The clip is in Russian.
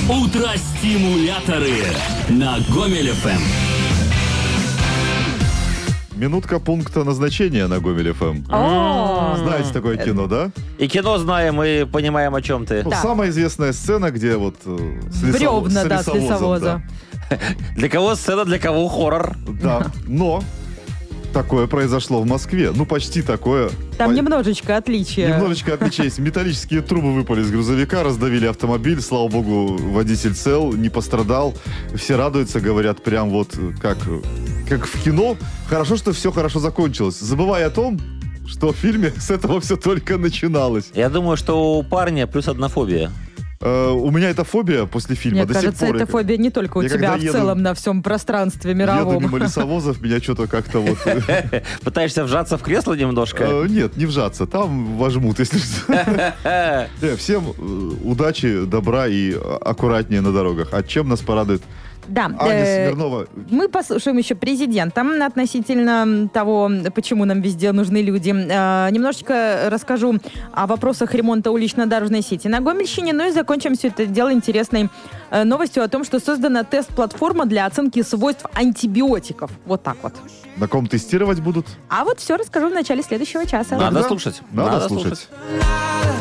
Утро-стимуляторы на Гомель-ФМ. Минутка пункта назначения на Гомель-ФМ. Знаете такое кино, да? И кино знаем, и понимаем, о чем ты. Ну, самая известная сцена, где вот Бревна, да, с лесовоза. Для кого сцена, для кого хоррор. Да, но такое произошло в Москве. Ну, почти такое. Там немножечко отличия. Немножечко отличие есть. Металлические трубы выпали из грузовика, раздавили автомобиль. Слава богу, водитель цел, не пострадал. Все радуются, говорят, прям вот как в кино. Хорошо, что все хорошо закончилось. Забывая о том, что в фильме с этого все только начиналось. Я думаю, что у парня плюс одна фобия. У меня эта фобия после фильма. Мне кажется, эта фобия не только у тебя, а в целом на всем пространстве мировом. Еду мимо лесовозов, меня что-то как-то вот... Пытаешься вжаться в кресло немножко? Нет, не вжаться, там вожмут, если что. Всем удачи, добра и аккуратнее на дорогах. А чем нас порадует Да, Аня Смирнова? Мы послушаем еще президента относительно того, почему нам везде нужны люди. Немножечко расскажу о вопросах ремонта улично-дорожной сети на Гомельщине, ну и закончим все это дело интересной новостью о том, что создана тест-платформа для оценки свойств антибиотиков. Вот так вот. На ком тестировать будут? А вот все расскажу в начале следующего часа. Надо слушать. Надо слушать.